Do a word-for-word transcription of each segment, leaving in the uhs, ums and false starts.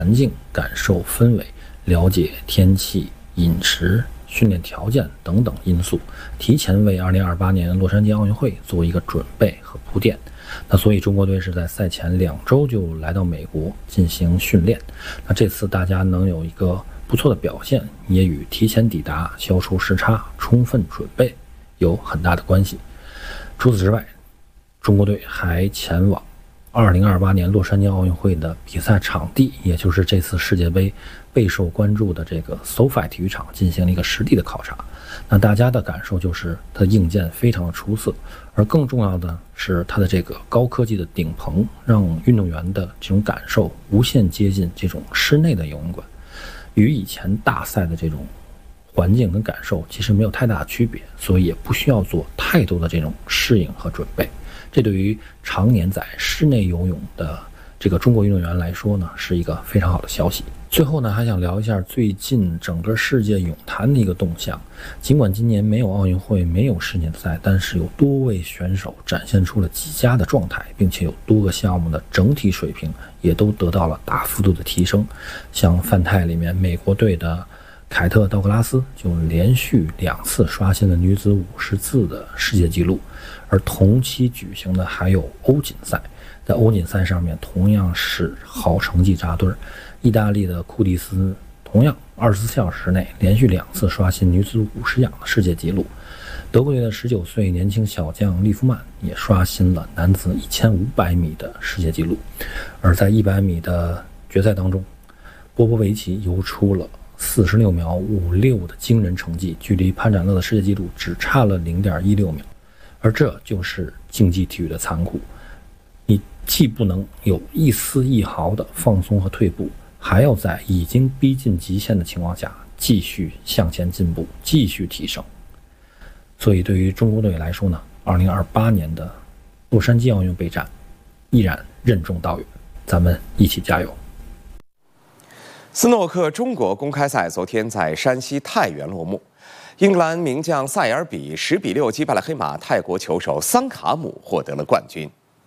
环境、感受氛围，了解天气、饮食、训练条件等等因素，提前为二零二八年洛杉矶奥运会做一个准备和铺垫。那所以中国队是在赛前两周就来到美国进行训练。那这次大家能有一个不错的表现，也与提前抵达、消除时差、充分准备有很大的关系。除此之外，中国队还前往二零二八年洛杉矶奥运会的比赛场地，也就是这次世界杯备受关注的这个 SoFi 体育场进行了一个实地的考察。那大家的感受就是它的硬件非常的出色，而更重要的是它的这个高科技的顶棚，让运动员的这种感受无限接近这种室内的游泳馆，与以前大赛的这种环境跟感受其实没有太大的区别，所以也不需要做太多的这种适应和准备。这对于常年在室内游泳的这个中国运动员来说呢，是一个非常好的消息。最后呢，还想聊一下最近整个世界泳坛的一个动向。尽管今年没有奥运会，没有世锦赛，但是有多位选手展现出了极佳的状态，并且有多个项目的整体水平也都得到了大幅度的提升。像泛泰里面，美国队的凯特·道格拉斯就连续两次刷新了女子五十字的世界纪录，而同期举行的还有欧锦赛，在欧锦赛上面同样是好成绩扎堆儿。意大利的库蒂斯同样二十四小时内连续两次刷新女子五十仰的世界纪录。德国队的十九岁年轻小将利夫曼也刷新了男子一千五百米的世界纪录。而在一百米的决赛当中，波波维奇游出了四十六秒五六的惊人成绩，距离潘展乐的世界纪录只差了 零点一六秒。而这就是竞技体育的残酷，你既不能有一丝一毫的放松和退步，还要在已经逼近极限的情况下继续向前进步，继续提升。所以对于中国队来说呢，二零二八年的洛杉矶奥运备战依然任重道远，咱们一起加油。 斯诺克中国公开赛昨天在山西太原落幕，英格兰名将塞尔比十比六击败了黑马泰国球手桑卡姆，获得了冠军。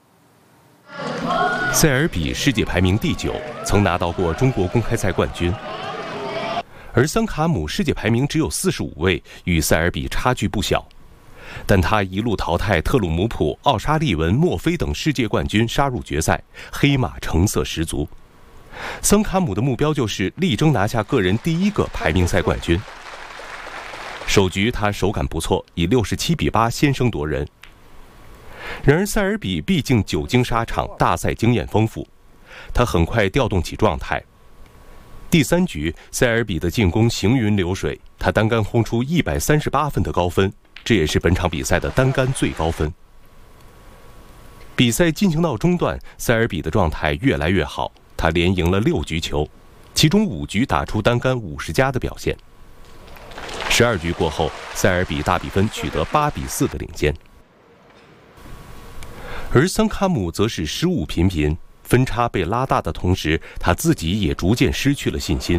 塞尔比世界排名第九，曾拿到过中国公开赛冠军。而桑卡姆世界排名只有四十五位，与塞尔比差距不小。但他一路淘汰特鲁姆普、奥沙利文、墨菲等世界冠军，杀入决赛，黑马成色十足。桑卡姆的目标就是力争拿下个人第一个排名赛冠军。首局他手感不错，以六十七比八先声夺人。然而塞尔比毕竟久经沙场，大赛经验丰富，他很快调动起状态。第三局，塞尔比的进攻行云流水，他单杆轰出一百三十八分的高分，这也是本场比赛的单杆最高分。比赛进行到中段，塞尔比的状态越来越好，他连赢了六局球，其中五局打出单杆五十加的表现。十二局过后，塞尔比大比分取得八比四的领先，而桑卡姆则是失误频频，分差被拉大的同时，他自己也逐渐失去了信心。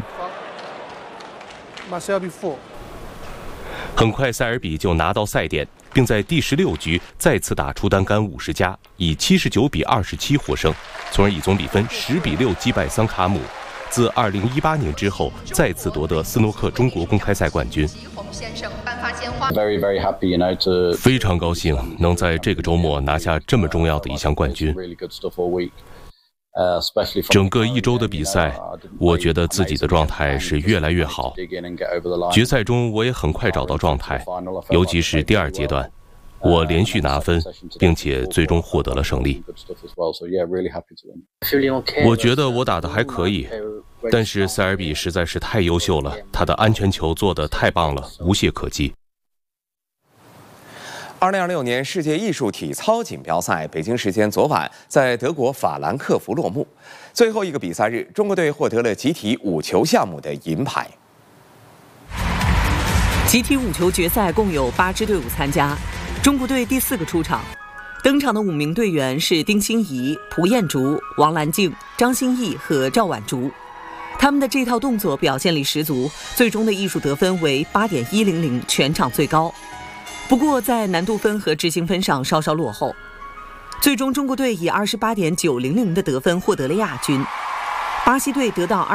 很快，塞尔比就拿到赛点，并在第十六局再次打出单杆五十加，以七十九比二十七获胜，从而以总比分十比六击败桑卡姆。自二零一八年之后，再次夺得斯诺克中国公开赛冠军。非常高兴能在这个周末拿下这么重要的一项冠军。整个一周的比赛，我觉得自己的状态是越来越好。决赛中我也很快找到状态，尤其是第二阶段，我连续拿分，并且最终获得了胜利。我觉得我打得还可以，但是塞尔比实在是太优秀了，他的安全球做得太棒了，无懈可击。 二零二六年世界艺术体操锦标赛北京时间昨晚在德国法兰克福落幕，最后一个比赛日，中国队获得了集体五球项目的银牌。 集体五球决赛共有八支队伍参加，中国队第四个出场。登场的五名队员是丁欣怡、蒲彦竹、王兰静、张歆艺和赵婉竹。他们的这套动作表现力十足，最终的艺术得分为 八点一零零， 全场最高。不过在难度分和执行分上稍稍落后，最终中国队以 二十八点九零零 的得分获得了亚军。 巴西队得到